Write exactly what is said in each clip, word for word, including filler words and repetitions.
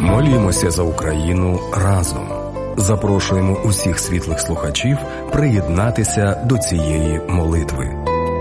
Молімося за Україну разом. Запрошуємо усіх світлих слухачів приєднатися до цієї молитви.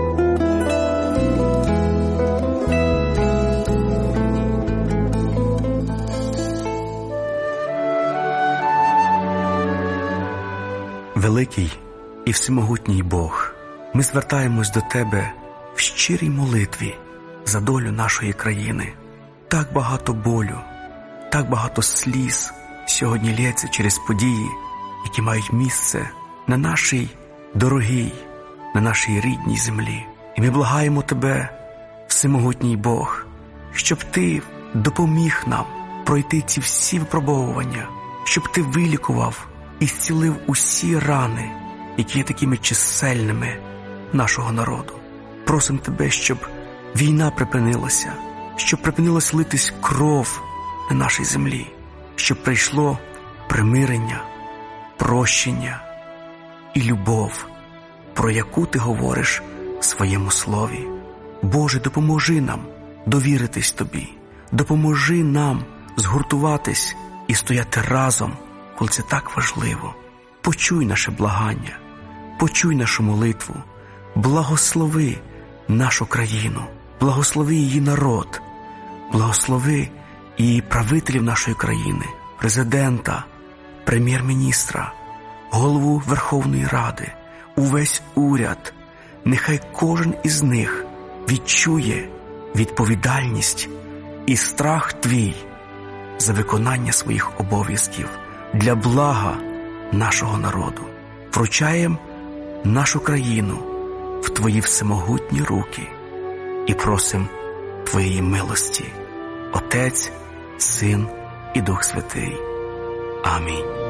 Великий і всемогутній Бог, ми звертаємось до Тебе в щирій молитві за долю нашої країни. Так багато болю, так багато сліз сьогодні лється через події, які мають місце на нашій дорогій, на нашій рідній землі. І ми благаємо Тебе, всемогутній Бог, щоб Ти допоміг нам пройти ці всі випробовування, щоб Ти вилікував і зцілив усі рани, які є такими чисельними нашого народу. Просимо Тебе, щоб війна припинилася, щоб припинилась литись кров на нашій землі, щоб прийшло примирення, прощення і любов, про яку Ти говориш в своєму слові. Боже, допоможи нам довіритись Тобі, допоможи нам згуртуватись і стояти разом, коли це так важливо. Почуй наше благання, почуй нашу молитву, благослови нашу країну, благослови її народ, благослови і правителів нашої країни, президента, прем'єр-міністра, голову Верховної Ради, увесь уряд. Нехай кожен із них відчує відповідальність і страх Твій за виконання своїх обов'язків для блага нашого народу. Вручаємо нашу країну в Твої всемогутні руки і просим Твоєї милості. Отець, Син і Дух Святий. Амінь.